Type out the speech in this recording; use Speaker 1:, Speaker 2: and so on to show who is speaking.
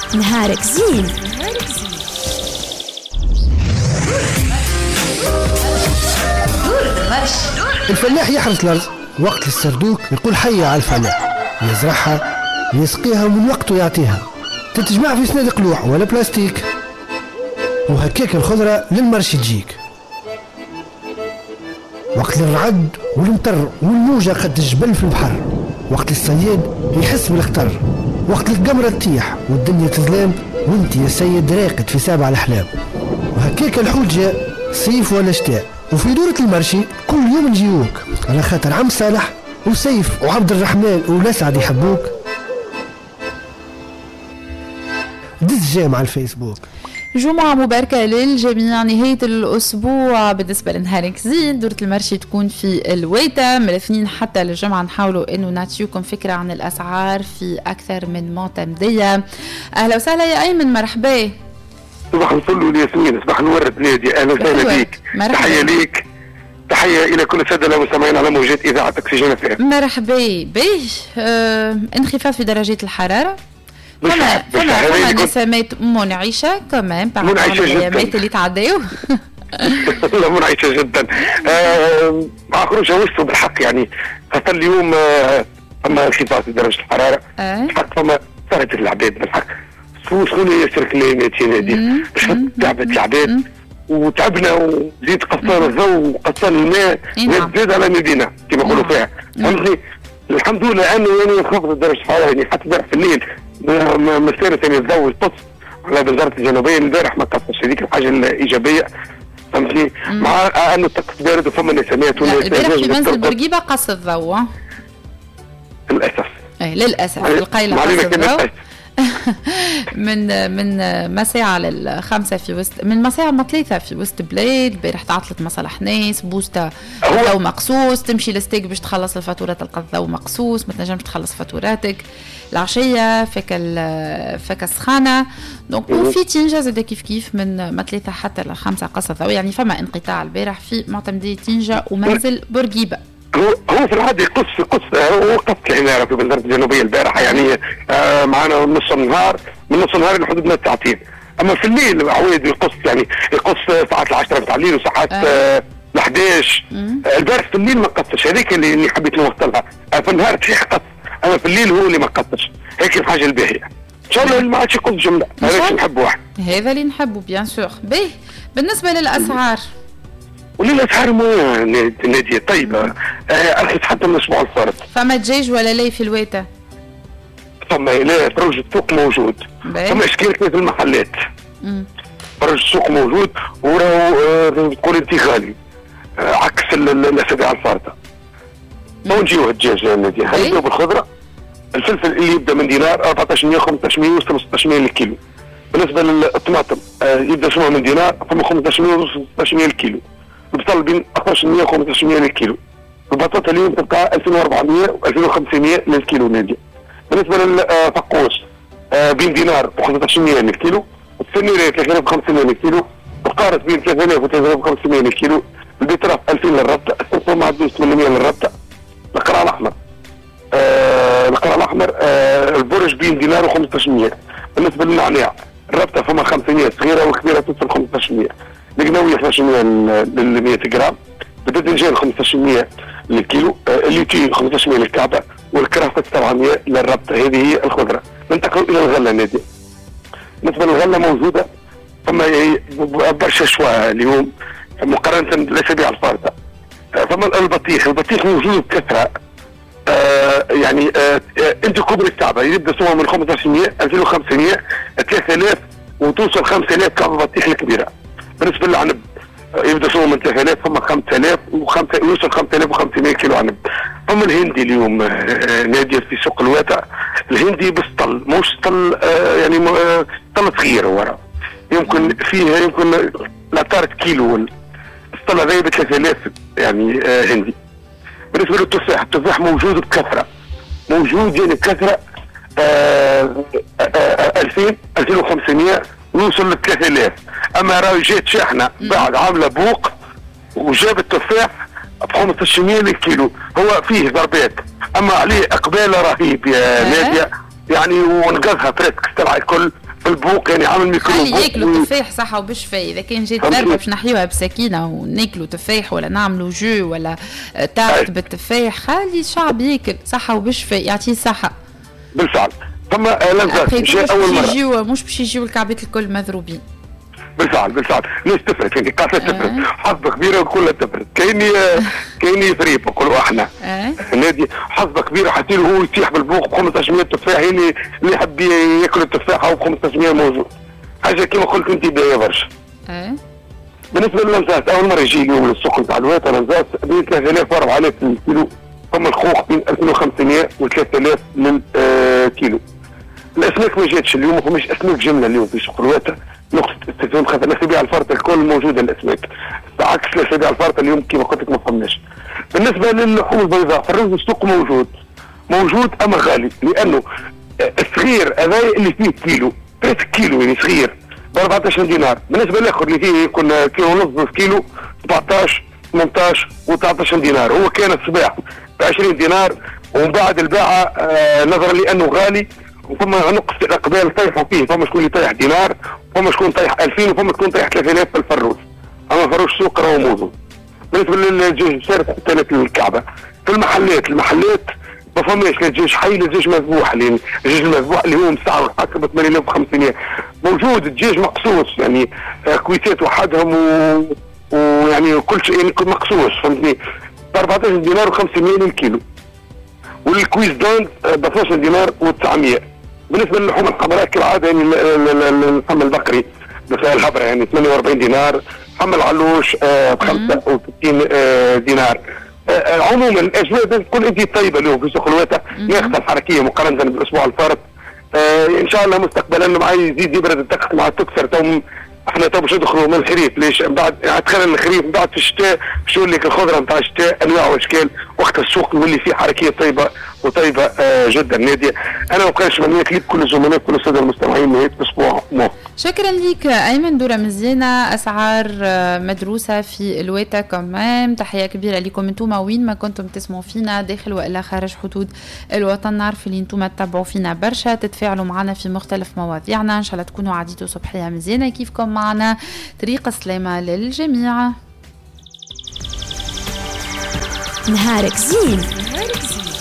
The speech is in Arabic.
Speaker 1: نهارك زين.
Speaker 2: الفلاح يحرث الأرض وقت السردوك يقول حي على الفلاح، يزرعها يسقيها ومن وقته يعطيها، تتجمع في صناديق لوح ولا بلاستيك، وهكاك الخضرة للمرشي تجيك. وقت الرعد والمطر والموجة قد الجبل في البحر، وقت الصياد يحس بالخطر، وقت القمرة تطيح والدنيا تظلم وانت يا سيد راقد في سابع الأحلام. وهكاك الحوت جاء صيف ولا شتاء، وفي دورة المرشي كل يوم نجيوك على خاطر عم صالح وسيف وعبد الرحمن والأسعد يحبوك. دز جامع الفيسبوك.
Speaker 3: جمعة مباركة للجميع، نهاية الأسبوع بالنسبة لنهارك زين. دورة المرشي تكون في الويتة من الاثنين حتى للجمعة. نحاولوا أنه نعطيكم فكرة عن الأسعار في أكثر من معتمدية. أهلا وسهلا يا أيمن، مرحبا.
Speaker 4: صباح الفل والياسمين، صباح الورد نادي، أهلا وسهلا بك. تحية ليك، تحية إلى كل السادة المستمعين على موجات إذاعة أكسجين FM.
Speaker 3: مرحبا بيه. انخفاض في درجات الحرارة، فما نسمات منعشة كمان بعد الأيامات اللي تعديوا.
Speaker 4: لا منعشة جدا. مع خروج وسطه بالحق يعني، خاصة اليوم أما انخفاض في درجة الحرارة بالحق، فما صارت العباد بالحق شكون يسر كلمات ينادي، تعبت العباد وتعبنا وزيد قصان الضوء وقصان الماء زاد على مدينة كما يقولوا فيها. فهمتني؟ الحمد لله أنه يعني انخفضت درجة الحرارة، يعني حتى امبارح في الليل مسيرة يعني الضوء القدس على بزارة الجنوبية امبارح ما قصش، هذيك الحاجة الإيجابية. فهمتني؟ مع أنه الطقس بارد وفما نسمات
Speaker 3: امبارح في منزل بورقيبة قص الضوء
Speaker 4: للأسف.
Speaker 3: للأسف القيلة قص الضوء من مساعة للخمسة في وسط، من مساعة ل3 في وسط بلاد. البارح تعطلت مصالح ناس، بوستا ضوء مقصوص، تمشي لستيك باش تخلص الفاتورة تلقى الضوء مقصوص، ما تنجمش تخلص فاتوراتك. العشية فك السخانة. دونك وفي تنجا زاد كيف من 3 حتى ل5 قص الضوء، يعني فما انقطاع البارح في معتمدية تنجا ومنزل بورقيبة.
Speaker 4: هو في العادة يقص هو قص العمارة في بلدان الجنوبية البارحة يعني معنا من نص النهار لحدود 9. أما في الليل عويد يقص، يعني يقص ساعات 10 بتاع الليل وساعات 11. البارح في الليل ما قصش، هذيك اللي حبيت نوصلها. في النهار تليح قص، أما في الليل هو اللي ما قصش. هيك الحاجة الباهية. إن شاء الله ما عادش يقص جملة، هذا اللي نحبه واحد.
Speaker 3: هذا اللي نحبه بيان سور. باهي بالنسبة للأسعار
Speaker 4: وللأسعار نادية طيبة، أرخص حتى من الأسبوع الفارط.
Speaker 3: فما دجاج ولا لا في الويتة؟
Speaker 4: فما لا، فرج السوق موجود، فما إشكال في المحلات. فرج السوق موجود وراهو تقول أنت غالي عكس الأسابيع الفارطة. ما نجيو الدجاج نادية، خلينا بالخضرة. الفلفل اللي يبدأ من دينار 1400 1500 وصل 1600 للكيلو. بالنسبة للطماطم يبدأ شنو من دينار، فما 1500 وصل 1600 للكيلو. البصل بين 1400 و 1500 للكيلو. البطاطا اليوم تبقى 2400 و 2500 للكيلو نادي. بالنسبه للفقوس بين دينار و 1500 للكيلو، السنيرات 3500 للكيلو، القارص بين 3000 و 3500 للكيلو، البيتراف 2000 للربطه، السمسم معدوس 800 للربطه، القرع الاحمر البرج بين دينار و 1500. بالنسبه للنعناع الربطه فما 500 صغيره والكبيره توصل 1500. القناوية 1200 لل 100 جرام، الباذنجان 1500 للكيلو، الليتين 1500 للكعبة، والكرافة 700 للربطة. هذه هي الخضرة. ننتقل إلى الغلة نادي. بالنسبة للغلة موجودة فما برشا شوى اليوم مقارنة بالأسابيع الفارطة. فما البطيخ موجود بكثرة. يعني انت كبر الكعبة يبدأ سوا من 1500 2500 3000 وتوصل 5000 كعبة بطيخ الكبيرة. بالنسبة للعنب يبدأ سوا من 3000 ثم 5000 ويوصل 5500 كيلو عنب. فما الهندي اليوم نادي في سوق الواتع، الهندي بسطل موش طل يعني طل صغير ورا، يمكن فيها يمكن لا طارت كيلو. السطل هذا ب 3000 يعني هندي. بالنسبة للتفاح، التفاح موجود بكثرة، موجود يعني بكثرة 2000 2500 ويوصل ل 3000. اما راهي جات شاحنه بعد عامله بوق وجاب التفاح ب 1500 للكيلو، هو فيه ضربات اما عليه اقبال رهيب يا ناديه يعني، ونقذها فريسك السلعه الكل في البوق يعني عامل ميكرو
Speaker 3: خلي ياكلوا تفاح صحة وبشفاء. إذا كان جات ضربة باش نحيوها بسكينة وناكلوا تفاح ولا نعملوا جو ولا تارت بالتفاح، خلي الشعب ياكل صحة وبشفاء يعطيه صحة.
Speaker 4: بالفعل. ثم لانزات مشى أول مرة
Speaker 3: مش باش يجيو الكعبات الكل مضروبين.
Speaker 4: بالفعل الناس تفرد يعني قاعدة تفرد حصبة كبيرة وكلها تفرد. كايني فريب نقولوا احنا نادي حصبة كبيرة حتى له هو يتيح بالبوق ب 1500 تفاح، يعني اللي يحب ياكل التفاح او ب 1500 موجود. حاجة كما قلت انت باهية برشا. بالنسبة للنزات أول مرة يجي اليوم للسوق نتاع الواتر نزات بين 3000 و 4000 للكيلو، ثم الخوخ بين 2500 و 3000 للكيلو. الأسماك ما جاتش اليوم، ما فماش أسماك جملة اليوم في سوق الواتر، نقص استخدام خاطر الأسابيع الفارطة الكل موجودة الأسماك، بعكس الأسابيع الفارطة اليوم كما قلت لك ما فماش. بالنسبة للحوم البيضاء فالرز السوق موجود أما غالي، لأنه الصغير هذا اللي فيه كيلو 3 كيلو يعني صغير ب 14 دينار، بالنسبه للاخر اللي فيه يكون كيلو ونص كيلو 17 18 و19 دينار. هو كان الصباح ب 20 دينار ومن بعد الباعه نظرا لانه غالي وثم نقص الاقبال طيحوا فيه، فما شكون اللي طيح دينار وفما شكون طيح 2000 وفما شكون طيح 3000 في الفروج، اما فروج السوق راهو موجود. بالنسبه للدجاج سارت حتى الكعبه في المحلات ما فماش لا دجاج حي لا دجاج مذبوح، لان الدجاج المذبوح اللي هو مسعر حتى ب 8500 موجود الدجاج مقصوص يعني كويسات وحدهم ويعني كل شيء يعني مقصوص فهمتني ب 14 دينار و500 للكيلو، والكويس دون ب 12 دينار و900. بالنسبه للحوم الحمراء كالعاده يعني اللحم البقري مثل الهبره يعني 48 دينار، حم العلوش ب 65 دينار. عموما الاجواء تكون انت طيبه اليوم في سوق الواتر، ياخذ الحركيه مقارنه بالاسبوع الفارط. ان شاء الله مستقبلا مع يزيد يبرد الطقس مع تكسر احنا باش ندخلوا من الخريف، ليش بعد تخيل الخريف بعد في الشتاء شو لك الخضره نتاع الشتاء انواع واشكال، وقت السوق يولي فيه حركيه طيبه جدا ناديه. انا ما بقاش منيك ليك كل الزملاء كل الساده المستمعين نهايه اسبوع موفق.
Speaker 3: شكرا لك ايمن، دوره مزيانه، اسعار مدروسه في الويتا كمان. تحيه كبيره لكم انتم وين ما كنتم تسمعوا فينا داخل والا خارج حدود الوطن. نعرف اللي انتم تتابعوا فينا برشا، تتفاعلوا معنا في مختلف مواضيعنا، ان شاء الله تكونوا عديتوا صبحيه مزيانه كيفكم معنا. طريق السلامه للجميع.
Speaker 1: نهارك زين.